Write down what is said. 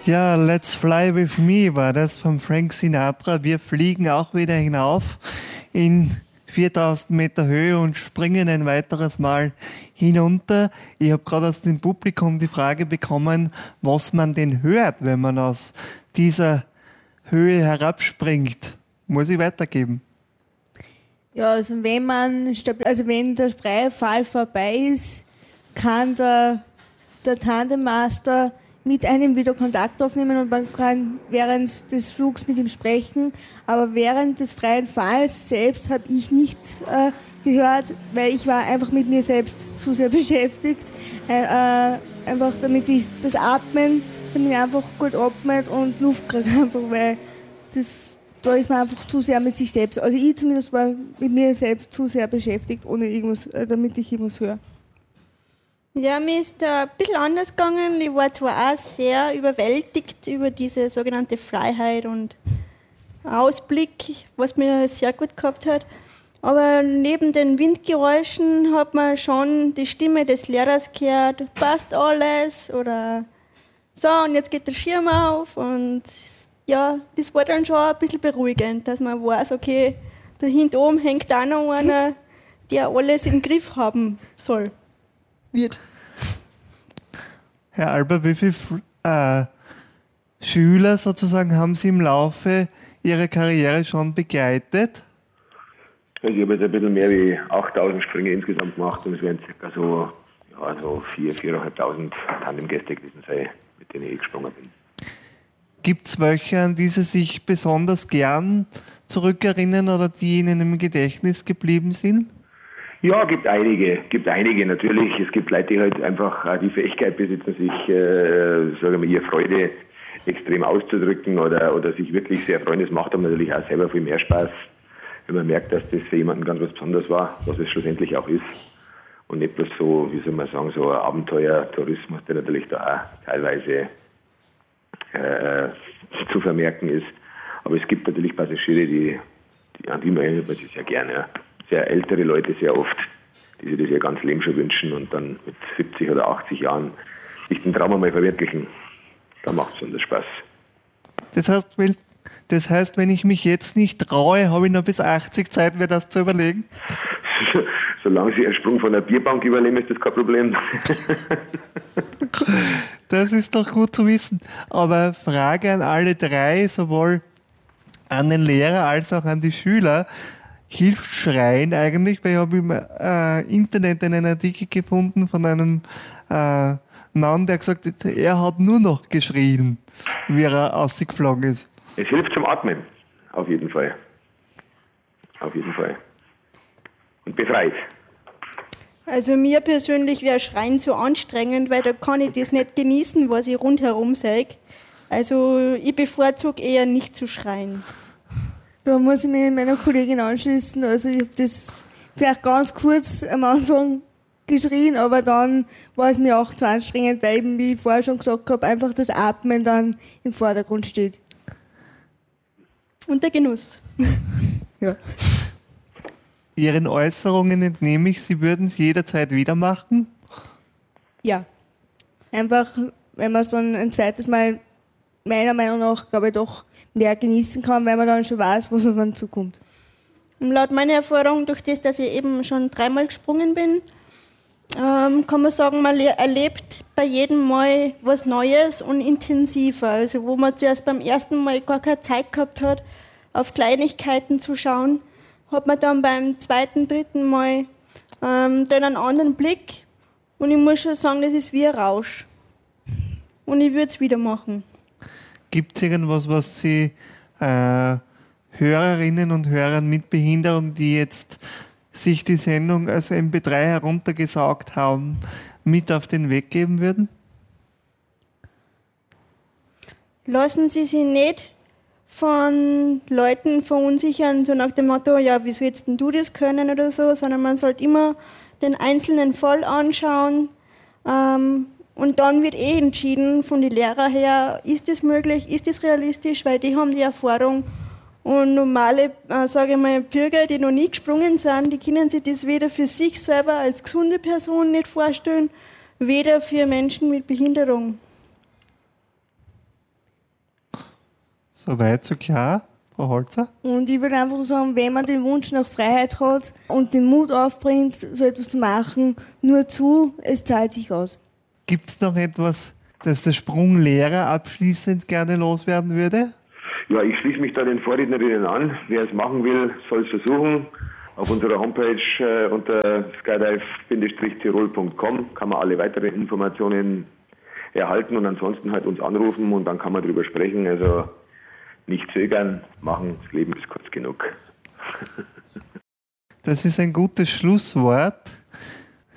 Ja, Let's Fly With Me war das von Frank Sinatra. Wir fliegen auch wieder hinauf in 4000 Meter Höhe und springen ein weiteres Mal hinunter. Ich habe gerade aus dem Publikum die Frage bekommen, was man denn hört, wenn man aus dieser Höhe herabspringt. Muss ich weitergeben? Ja, also wenn der freie Fall vorbei ist, kann der Tandemmaster mit einem wieder Kontakt aufnehmen und man kann während des Flugs mit ihm sprechen. Aber während des freien Falls selbst habe ich nichts gehört, weil ich war einfach mit mir selbst zu sehr beschäftigt. Einfach damit ich das Atmen, damit ich einfach gut atmet und Luft kriege, einfach, weil da ist man einfach zu sehr mit sich selbst. Also ich zumindest war mit mir selbst zu sehr beschäftigt, ohne irgendwas, damit ich irgendwas höre. Ja, mir ist da ein bisschen anders gegangen. Ich war zwar auch sehr überwältigt über diese sogenannte Freiheit und Ausblick, was mir sehr gut gehabt hat. Aber neben den Windgeräuschen hat man schon die Stimme des Lehrers gehört, passt alles oder so und jetzt geht der Schirm auf und ja, das war dann schon ein bisschen beruhigend, dass man weiß, okay, da hinten oben hängt auch noch einer, der alles im Griff haben soll. Herr Alber, wie viele Schüler sozusagen haben Sie im Laufe Ihrer Karriere schon begleitet? Also ich habe jetzt ein bisschen mehr wie 8000 Sprünge insgesamt gemacht und es werden ca. so 4.000 Tandemgäste gewesen sein, mit denen ich gesprungen bin. Gibt es welche, an die Sie sich besonders gern zurückerinnern oder die Ihnen im Gedächtnis geblieben sind? Ja, gibt einige natürlich. Es gibt Leute, die halt einfach die Fähigkeit besitzen, sich, ihre Freude extrem auszudrücken oder sich wirklich sehr freuen. Das macht dann natürlich auch selber viel mehr Spaß, wenn man merkt, dass das für jemanden ganz was Besonderes war, was es schlussendlich auch ist. Und nicht bloß so, wie soll man sagen, so ein Abenteuertourismus, der natürlich da auch teilweise zu vermerken ist. Aber es gibt natürlich Passagiere, an die man erinnert man sich sehr gerne. Ja. Sehr ältere Leute sehr oft, die sich das ihr ganzes Leben schon wünschen und dann mit 70 oder 80 Jahren sich den Traum einmal verwirklichen. Da macht es besonders Spaß. Das heißt, wenn ich mich jetzt nicht traue, habe ich noch bis 80 Zeit, mir das zu überlegen? Solange Sie einen Sprung von der Bierbank überleben, ist das kein Problem. Das ist doch gut zu wissen. Aber Frage an alle drei, sowohl an den Lehrer als auch an die Schüler. Hilft Schreien eigentlich? Weil ich habe im Internet einen Artikel gefunden von einem Mann, der gesagt hat, er hat nur noch geschrien, wie er ausgeflogen ist. Es hilft zum Atmen, auf jeden Fall. Auf jeden Fall. Und befreit. Also mir persönlich wäre Schreien zu anstrengend, weil da kann ich das nicht genießen, was ich rundherum sehe. Also ich bevorzuge eher nicht zu schreien. Da muss ich mich meiner Kollegin anschließen. Also ich habe das vielleicht ganz kurz am Anfang geschrien, aber dann war es mir auch zu anstrengend, weil eben, wie ich vorher schon gesagt habe, einfach das Atmen dann im Vordergrund steht. Und der Genuss. Ja. Ihren Äußerungen entnehme ich, Sie würden es jederzeit wieder machen? Ja. Einfach, wenn man es dann ein zweites Mal, meiner Meinung nach, glaube ich, doch mehr genießen kann, weil man dann schon weiß, was auf einen zukommt. Und laut meiner Erfahrung, durch das, dass ich eben schon 3-mal gesprungen bin, kann man sagen, man erlebt bei jedem Mal was Neues und intensiver. Also wo man zuerst beim ersten Mal gar keine Zeit gehabt hat, auf Kleinigkeiten zu schauen, hat man dann beim zweiten, dritten Mal dann einen anderen Blick. Und ich muss schon sagen, das ist wie ein Rausch. Und ich würde es wieder machen. Gibt es irgendwas, was Sie Hörerinnen und Hörern mit Behinderung, die jetzt sich die Sendung als MP3 heruntergesaugt haben, mit auf den Weg geben würden? Lassen Sie sich nicht von Leuten verunsichern, so nach dem Motto, ja, wie sollst denn du das können oder so, sondern man sollte immer den einzelnen Fall anschauen und dann wird entschieden von den Lehrern her, ist das möglich, ist das realistisch, weil die haben die Erfahrung und normale, sage ich mal, Bürger, die noch nie gesprungen sind, die können sich das weder für sich selber als gesunde Person nicht vorstellen, weder für Menschen mit Behinderung. Soweit so klar, Frau Holzer? Und ich würde einfach sagen, wenn man den Wunsch nach Freiheit hat und den Mut aufbringt, so etwas zu machen, nur zu, es zahlt sich aus. Gibt es noch etwas, das der Sprunglehrer abschließend gerne loswerden würde? Ja, ich schließe mich da den Vorrednerinnen an. Wer es machen will, soll es versuchen. Auf unserer Homepage unter skydive-tirol.com kann man alle weiteren Informationen erhalten und ansonsten halt uns anrufen und dann kann man drüber sprechen. Also nicht zögern, machen, das Leben ist kurz genug. Das ist ein gutes Schlusswort.